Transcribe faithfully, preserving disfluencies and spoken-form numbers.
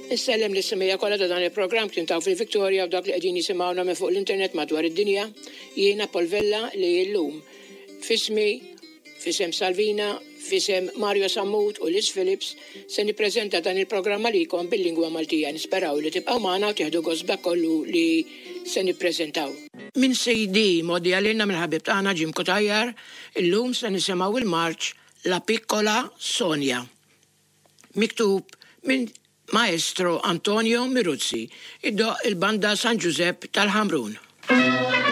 Nissellem li s-semija kolla ta' dan il-program kien taw fil-Victoria u dak li qegħdin jisimgħuna minn fuq l-internet madwar id-dinja. Jiena Polvella li llum fismi, fisem Salvina, fisem Mario Sammut u Liz Phillips se nippreżenta dan il-programm għalikom bil-lingwa Maltija. Nisperaw li tibqgħu magħna u tieħdu gost kollu li se nippreżentaw. Min sejdi modi għalina mill-ħabib tagħna Jim Kutajjar, illum se nisimgħu il-marċ La Piccola Sonia. Miktub minn Maestro Antonio Miruzzi, iddo il-banda San Giuseppe tal-Ħamrun.